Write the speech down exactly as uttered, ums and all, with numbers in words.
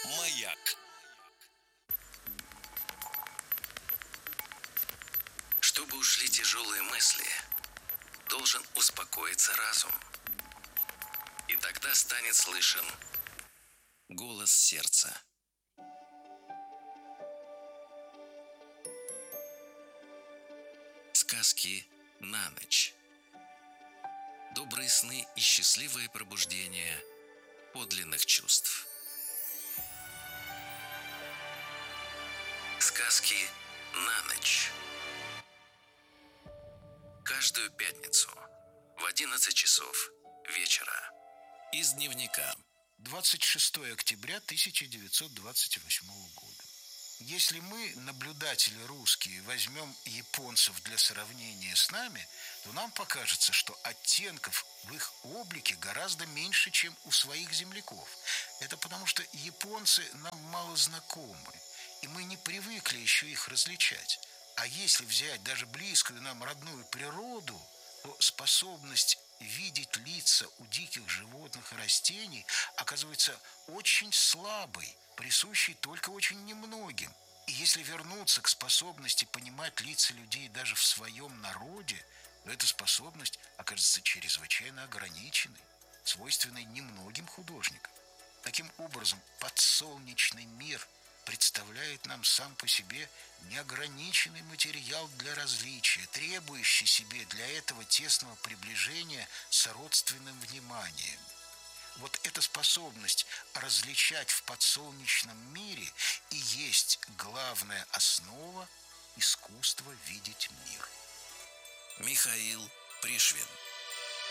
Маяк. Чтобы ушли тяжелые мысли, должен успокоиться разум. И тогда станет слышен голос сердца. Сказки на ночь. Добрые сны и счастливое пробуждение подлинных чувств. Сказки на ночь. Каждую пятницу в одиннадцать часов вечера. Из дневника. двадцать шестое октября тысяча девятьсот двадцать восьмого года. Если мы, наблюдатели русские, возьмем японцев для сравнения с нами, то нам покажется, что оттенков в их облике гораздо меньше, чем у своих земляков. Это потому, что японцы нам мало знакомы, и мы не привыкли еще их различать. А если взять даже близкую нам родную природу, то способность видеть лица у диких животных и растений оказывается очень слабой, присущей только очень немногим. И если вернуться к способности понимать лица людей даже в своем народе, то эта способность окажется чрезвычайно ограниченной, свойственной немногим художникам. Таким образом, подсолнечный мир представляет нам сам по себе неограниченный материал для различия, требующий себе для этого тесного приближения с родственным вниманием. Вот эта способность различать в подсолнечном мире и есть главная основа искусства видеть мир. Михаил Пришвин.